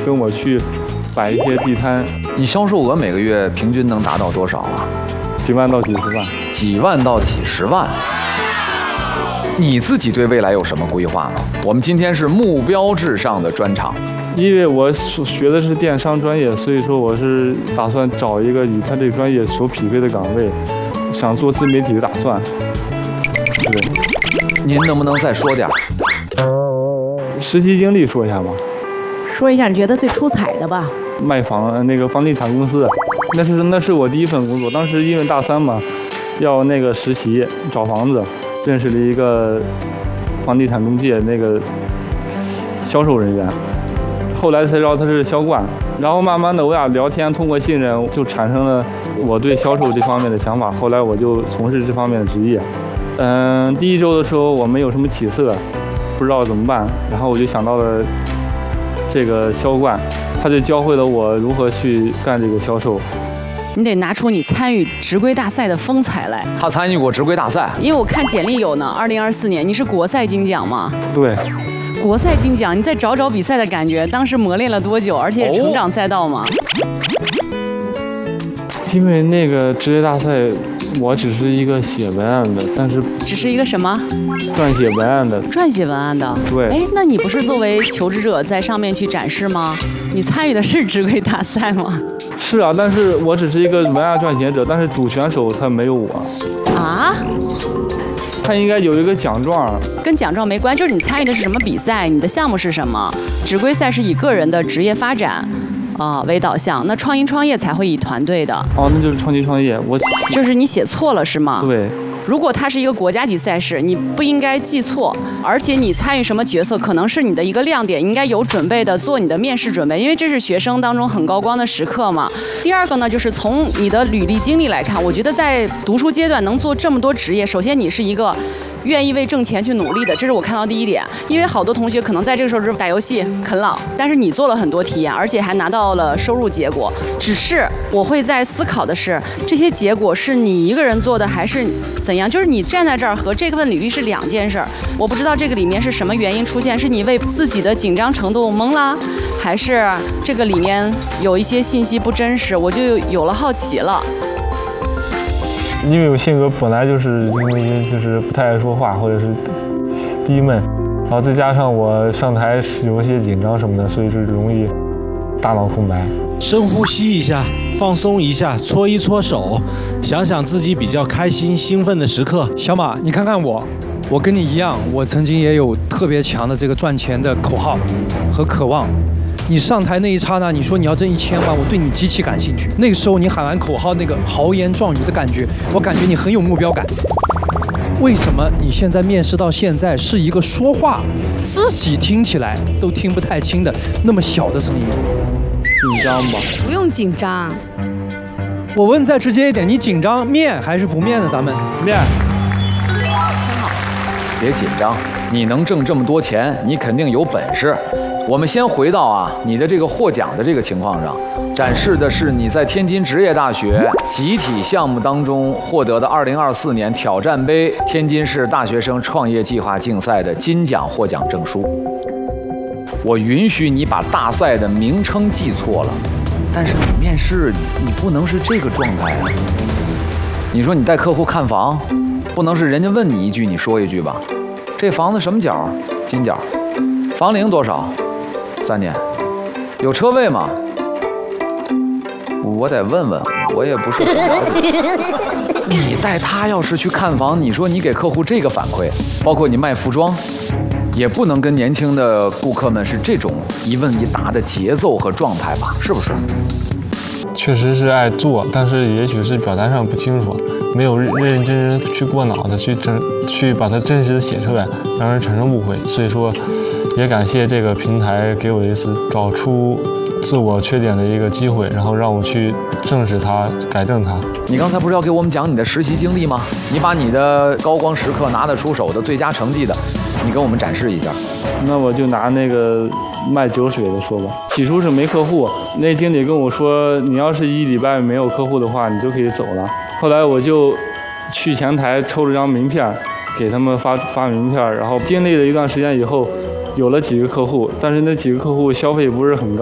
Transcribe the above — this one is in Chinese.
跟我去摆一些地摊。 你销售额每个月平均能达到多少啊？ 几万到几十万。 几万到几十万。你自己对未来有什么规划吗？我们今天是目标至上的专场。 因为我学的是电商专业，所以说我是打算找一个与他这个专业所匹配的岗位，想做自媒体的打算。对， 您能不能再说点？ 实习经历说一下吧。 说一下你觉得最出彩的吧。 卖房那个房地产公司，那是我第一份工作。当时因为大三嘛，要那个实习找房子，认识了一个房地产中介那个销售人员。后来才知道他是销冠，然后慢慢的我俩聊天，通过信任就产生了我对销售这方面的想法。后来我就从事这方面的职业。第一周的时候我没有什么起色，不知道怎么办，然后我就想到了这个销冠，他就教会了我如何去干这个销售。 你得拿出你参与职规大赛的风采来。 他参与过职规大赛， 因为我看简历有呢。2024年你是国赛金奖吗？ 对。 国赛金奖，你再找找比赛的感觉，当时磨练了多久？而且成长赛道吗？ 因为那个职业大赛，我只是一个写文案的，但是只是一个什么？ 撰写文案的。 撰写文案的。 对。 哎，那你不是作为求职者在上面去展示吗？你参与的是职规大赛吗？ 是啊，但是我只是一个文案撰写者，但是主选手他没有我。啊？他应该有一个奖状。 跟奖状没关，就是你参与的是什么比赛，你的项目是什么。职规赛是以个人的职业发展为导向，那创业才会以团队的。 哦，那就是创业，我就是你写错了是吗？ 对。 如果它是一个国家级赛事，你不应该记错，而且你参与什么角色可能是你的一个亮点，应该有准备的做你的面试准备，因为这是学生当中很高光的时刻嘛。第二个呢，就是从你的履历经历来看，我觉得在读书阶段能做这么多职业，首先你是一个愿意为挣钱去努力的，这是我看到第一点。因为好多同学可能在这个时候是打游戏啃老，但是你做了很多体验，而且还拿到了收入结果。只是我会在思考的是，这些结果是你一个人做的还是怎样？就是你站在这儿和这份履历是两件事儿。我不知道这个里面是什么原因出现，是你为自己的紧张程度懵了，还是这个里面有一些信息不真实，我就有了好奇了。 因为我性格本来就是因为就是不太爱说话，或者是低闷，然后再加上我上台有一些紧张什么的，所以就容易大脑空白。 深呼吸一下，放松一下，搓一搓手，想想自己比较开心兴奋的时刻。 小马，你看看我跟你一样，我曾经也有特别强的这个赚钱的口号和渴望。你上台那一刹那，你说你要挣1000万，我对你极其感兴趣。那个时候你喊完口号，那个豪言壮语的感觉，我感觉你很有目标感。为什么你现在面试到现在是一个说话自己听起来都听不太清的那么小的声音？ 紧张吧？ 不用紧张。 我问再直接一点，你紧张面还是不面呢？咱们面。 很好。 别紧张，你能挣这么多钱，你肯定有本事。我们先回到你的这个获奖的这个情况上，展示的是你在天津职业大学集体项目当中获得的2024年挑战杯天津市大学生创业计划竞赛的金奖获奖证书。我允许你把大赛的名称记错了，但是你面试你不能是这个状态啊。你说你带客户看房，不能是人家问你一句你说一句吧？这房子什么角？金角。房龄多少？3年。有车位吗？我得问问，我也不是很了解。你带他要是去看房，你说你给客户这个反馈，包括你卖服装，也不能跟年轻的顾客们是这种一问一答的节奏和状态吧？是不是？ 确实是爱做，但是也许是表达上不清楚，没有认认真真去过脑子去把它真实的写出来，让人产生误会。所以说，也感谢这个平台给我一次找出自我缺点的一个机会，然后让我去正视它，改正它。 你刚才不是要给我们讲你的实习经历吗？你把你的高光时刻拿得出手的最佳成绩的，你给我们展示一下。 那我就拿那个卖酒水的说吧。起初是没客户，那经理跟我说，你要是1礼拜没有客户的话，你就可以走了。后来我就去前台抽了张名片，给他们发名片，然后经历了一段时间以后，有了几个客户，但是那几个客户消费不是很高。